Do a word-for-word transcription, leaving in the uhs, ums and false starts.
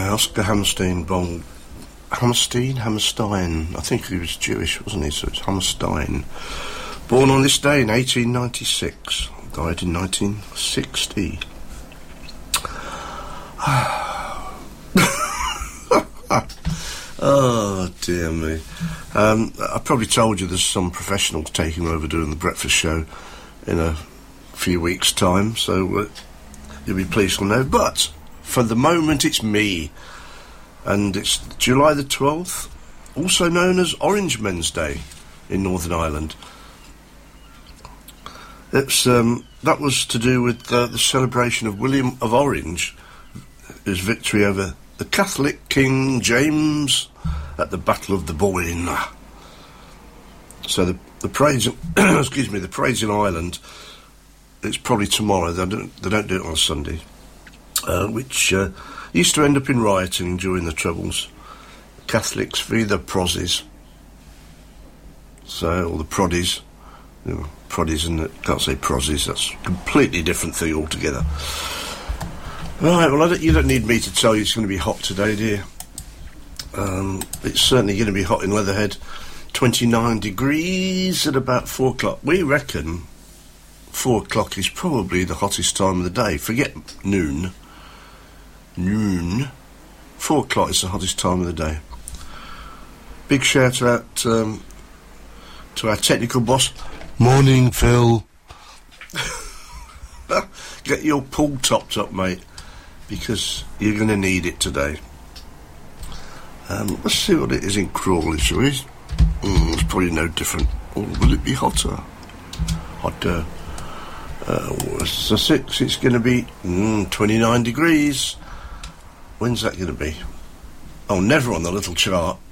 Uh, Oscar Hammerstein, bon, Hammerstein, Hammerstein. I think he was Jewish, wasn't he? So it's Hammerstein. Born on this day in eighteen ninety-six, died in nineteen sixty. Oh dear me. Um, I probably told you there's some professionals taking over doing the breakfast show in a few weeks' time, so uh, you'll be pleased to know. But for the moment, it's me, and it's July the twelfth, also known as Orange Men's Day in Northern Ireland. It's um, that was to do with uh, the celebration of William of Orange, his victory over the Catholic King James at the Battle of the Boyne. So the the parades, excuse me, the parades in Ireland, it's probably tomorrow. They don't they don't do it on a Sunday, uh, which uh, used to end up in rioting during the Troubles. Catholics v the Prozzies. So, or the Proddies, you know, Proddies, and can't say Prozzies. That's a completely different thing altogether. Right, well, I don't, you don't need me to tell you it's going to be hot today, do you? Um, it's certainly going to be hot in Leatherhead. twenty-nine degrees at about four o'clock. We reckon four o'clock is probably the hottest time of the day. Forget noon. Noon. Four o'clock is the hottest time of the day. Big shout out um, to our technical boss. Morning, Phil. Get your pool topped up, mate, because you're going to need it today. Um, let's see what it is in Crawley, shall we? Mm, it's probably no different. Or will it be hotter? Hotter. Uh, what's the six? It's going to be mm, twenty-nine degrees. When's that going to be? Oh, never on the little chart.